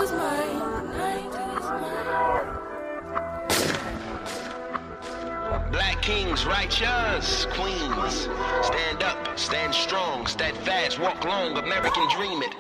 is mine. Black kings, righteous queens. Stand up, stand strong, stand fast, walk long, American dream it.